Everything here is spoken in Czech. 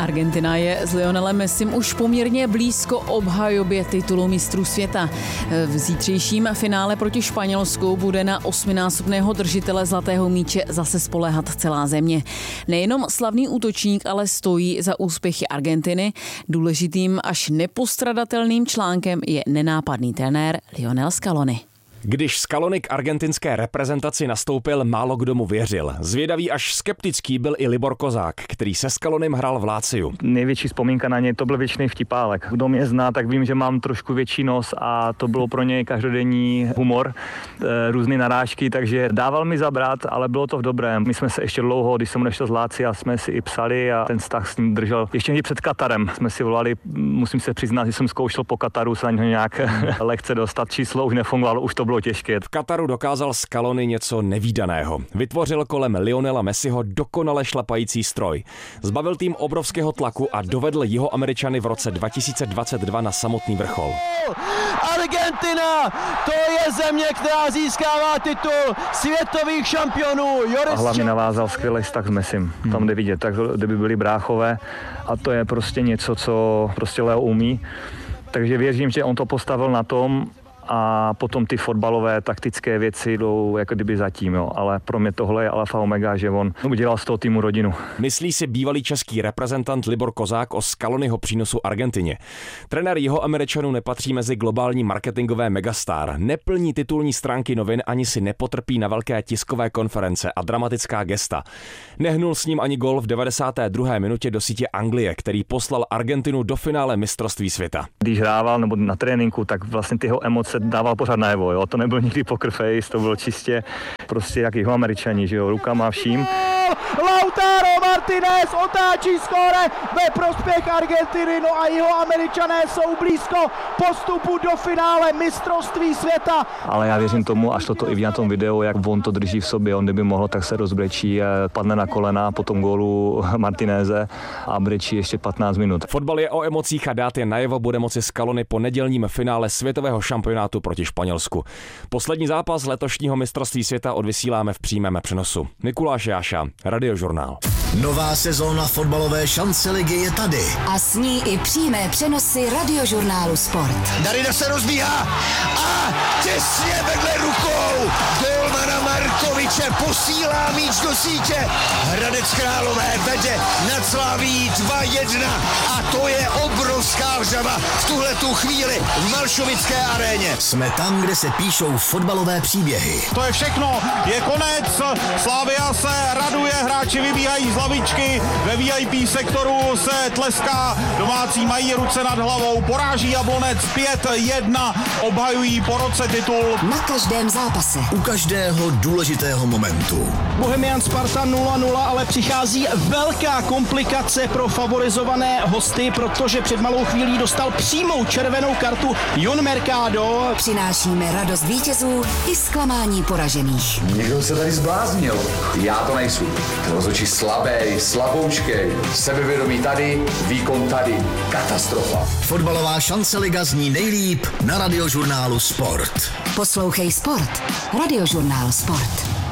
Argentina je s Lionelem Messim už poměrně blízko obhajobě titulu mistrů světa. V zítřejším finále proti Španělsku bude na 8násobného držitele zlatého míče zase spoléhat celá země. Nejenom slavný útočník, ale stojí za úspěchy Argentiny. Důležitým až nepostradatelným článkem je nenápadný trenér Lionel Scaloni. Když Scaloni k argentinské reprezentaci nastoupil, málo kdo mu věřil. Zvědavý až skeptický byl i Libor Kozák, který se Scalonim hrál v Láciu. Největší vzpomínka na něj to byl věčný vtipálek. Kdo mě zná, tak vím, že mám trošku větší nos a to bylo pro něj každodenní humor, různé narážky, takže dával mi zabrat, ale bylo to v dobrém. My jsme se ještě dlouho, když jsem odešel z Lácia, jsme si i psali a ten vztah s ním držel. Ještě někdy před Katarem jsme si volali, musím se přiznat, že jsem zkoušel po Kataru se na něho nějak lehce dostat, číslo už nefungovalo, už to bylo těžké. V Kataru dokázal Scaloni něco nevídaného. Vytvořil kolem Lionela Messiho dokonale šlapající stroj. Zbavil tým obrovského tlaku a dovedl Jihoameričany v roce 2022 na samotný vrchol. Argentina, to je země, která získává titul světových šampionů. A hlavně navázal skvělý vztah s Messim. Tam jde vidět, tak kdyby byli bráchové a to je prostě něco, co prostě Leo umí. Takže věřím, že on to postavil na tom, a potom ty fotbalové taktické věci jdou jako kdyby zatím, jo. Ale pro mě tohle je alfa omega, že on udělal z toho týmu rodinu. Myslí si bývalý český reprezentant Libor Kozák o Scaloniho přínosu Argentině. Trenér Jihoameričanů nepatří mezi globální marketingové megastar, neplní titulní stránky novin ani si nepotrpí na velké tiskové konference a dramatická gesta. Nehnul s ním ani gól v 92. minutě do sítě Anglie, který poslal Argentinu do finále mistrovství světa. Když hrával nebo na tréninku, tak vlastně ty jeho emoce dával pořád najevo, jo. To nebyl nikdy poker face, to bylo čistě prostě jak Jihoameričani, že jo, rukama vším. Lautaro Martinez otáčí skóre ve prospěch Argentiny, no a Jihoameričané jsou blízko postupu do finále mistrovství světa. Ale já věřím tomu, až toto i na tom videu, jak on to drží v sobě, on kdyby mohl, tak se rozbrečí, padne na kolena po tom gólu Martineze a brečí ještě 15 minut. Fotbal je o emocích a dát je najevo bude moci Scaloni po nedělním finále světového šampionátu proti Španělsku. Poslední zápas letošního mistrovství světa odvysíláme v přímém přenosu. Mikuláš Jáša, Radiožurnál. Nová sezóna fotbalové šance ligy je tady. A s ní i přímé přenosy Radiožurnálu Sport. Darida se rozbíhá a těsně vedle rukou golmana Markoviče posílá míč do sítě. Hradec Králové vede nad Slaví 2-1 a to je obrovská vřava v tuhletu chvíli v Malšovické aréně. Jsme tam, kde se píšou fotbalové příběhy. To je všechno, je konec, Slavia se raduje, hráči vybíhají z lavičky, ve VIP sektoru se tleská, domácí mají ruce nad hlavou, poráží Jablonec 5-1, obhajují po roce titul. Na každém zápase. U každého důležitého momentu. Bohemian Sparta 0-0, ale přichází velká komplikace pro favorizované hosty, protože před malou chvílí dostal přímou červenou kartu Jon Mercado. Přinášíme radost vítězů i zklamání poražených. Někdo se tady zbláznil. Já to nejsou. Rozhodčí slabý, slaboučkej, sebevědomí tady, výkon tady. Katastrofa. Fotbalová šance liga zní nejlíp na Radiožurnálu Sport. Poslouchej Sport. Radiožurnál Sport.